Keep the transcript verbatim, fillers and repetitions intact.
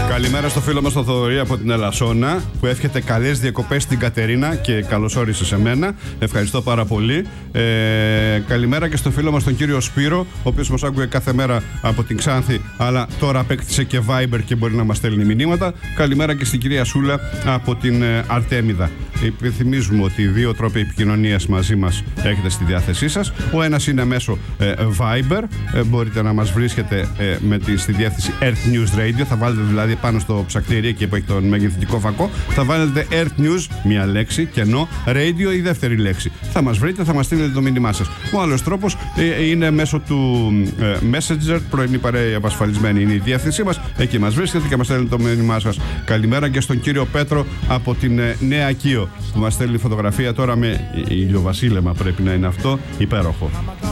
Καλημέρα στο φίλο μας τον Θοδωρή από την Ελασσόνα, που εύχεται καλές διακοπές στην Κατερίνα και καλώς όρισε σε μένα. Ευχαριστώ πάρα πολύ. Ε, καλημέρα και στο φίλο μας τον κύριο Σπύρο, ο οποίος μας άκουγε κάθε μέρα από την Ξάνθη, αλλά τώρα απέκτησε και Viber και μπορεί να μας στέλνει μηνύματα. Καλημέρα και στην κυρία Σούλα από την ε, Αρτέμιδα. Υπενθυμίζουμε ότι οι δύο τρόποι επικοινωνίας μαζί μας έχετε στη διάθεσή σας. Ο ένας είναι μέσω ε, Viber. Ε, μπορείτε να μας βρίσκετε ε, με τη, στη διεύθυνση Earth News Radio. Θα βάλετε δηλαδή πάνω στο ψακτήρι εκεί που έχει τον μεγεθυντικό φακό, θα βάλετε Earth News, μία λέξη, κενό, Radio η δεύτερη λέξη. Θα μας βρείτε, θα μας στείλετε το μήνυμά σας. Ο άλλος τρόπος ε, είναι μέσω του ε, Messenger, πρωινή παρέα απασφαλισμένη είναι η διεύθυνσή μας. Εκεί μας βρίσκετε και μας στέλνετε το μήνυμά σας. Καλημέρα και στον κύριο Πέτρο από την ε, Νέα Κίο, που μας στέλνει φωτογραφία τώρα με ηλιοβασίλεμα, πρέπει να είναι αυτό, υπέροχο.